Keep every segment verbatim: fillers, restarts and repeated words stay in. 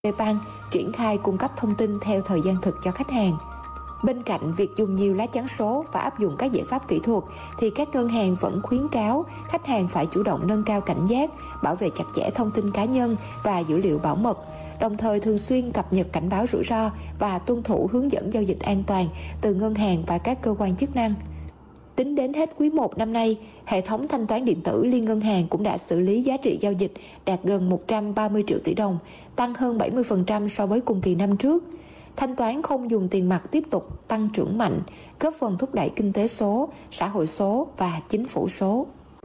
Bank triển khai cung cấp thông tin theo thời gian thực cho khách hàng. Bên cạnh việc dùng nhiều lá chắn số và áp dụng các giải pháp kỹ thuật, thì các ngân hàng vẫn khuyến cáo khách hàng phải chủ động nâng cao cảnh giác, bảo vệ chặt chẽ thông tin cá nhân và dữ liệu bảo mật, đồng thời thường xuyên cập nhật cảnh báo rủi ro và tuân thủ hướng dẫn giao dịch an toàn từ ngân hàng và các cơ quan chức năng. Tính đến hết quý một năm nay, hệ thống thanh toán điện tử liên ngân hàng cũng đã xử lý giá trị giao dịch đạt gần một trăm ba mươi triệu tỷ đồng, tăng hơn bảy mươi phần trăm so với cùng kỳ năm trước. Thanh toán không dùng tiền mặt tiếp tục tăng trưởng mạnh, góp phần thúc đẩy kinh tế số, xã hội số và chính phủ số.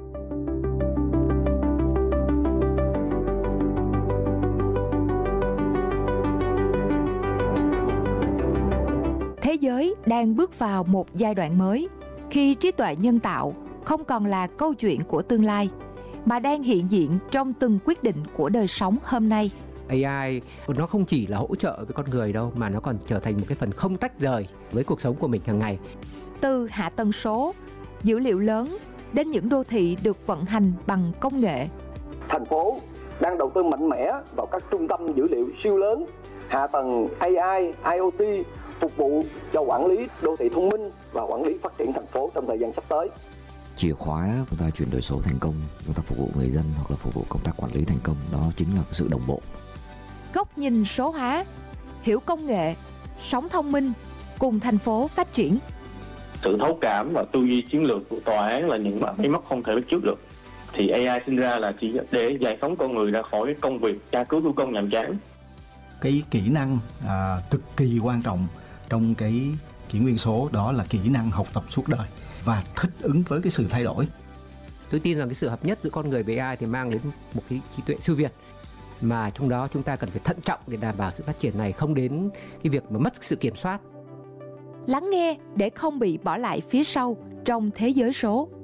Thế giới đang bước vào một giai đoạn mới, khi trí tuệ nhân tạo không còn là câu chuyện của tương lai, mà đang hiện diện trong từng quyết định của đời sống hôm nay. a i nó không chỉ là hỗ trợ với con người đâu, mà nó còn trở thành một cái phần không tách rời với cuộc sống của mình hàng ngày. Từ hạ tầng số, dữ liệu lớn đến những đô thị được vận hành bằng công nghệ. Thành phố đang đầu tư mạnh mẽ vào các trung tâm dữ liệu siêu lớn, hạ tầng a i, i o tê phục vụ cho quản lý đô thị thông minh và quản lý phát triển thành phố trong thời gian sắp tới. Chìa khóa chúng ta chuyển đổi số thành công, chúng ta phục vụ người dân hoặc là phục vụ công tác quản lý thành công, đó chính là sự đồng bộ. Góc nhìn số hóa, hiểu công nghệ, sống thông minh, cùng thành phố phát triển. Sự thấu cảm và tư duy chiến lược của tòa án là những máy móc không thể bắt chước được. Thì a i sinh ra là chỉ để giải phóng con người ra khỏi công việc tra cứu thủ công nhàm chán. Cái kỹ năng à, cực kỳ quan trọng trong cái kỷ nguyên số, đó là kỹ năng học tập suốt đời và thích ứng với cái sự thay đổi. Tôi tin rằng cái sự hợp nhất giữa con người với a i thì mang đến một cái trí tuệ siêu việt, mà trong đó chúng ta cần phải thận trọng để đảm bảo sự phát triển này không đến cái việc mà mất sự kiểm soát. Lắng nghe để không bị bỏ lại phía sau trong thế giới số.